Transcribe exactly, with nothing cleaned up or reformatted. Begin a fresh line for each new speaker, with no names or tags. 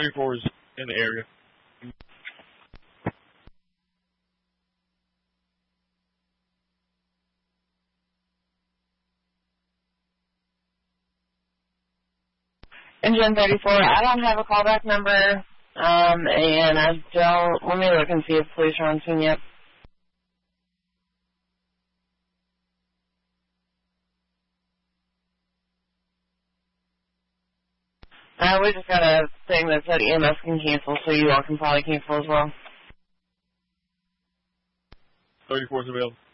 thirty-four is in the area.
Engine thirty-four, I don't have a callback number, um, and I don't, let me look and see if police are on scene yet. Uh, we just got a thing that said E M S can cancel, so you all can probably cancel as well.
thirty-four is available.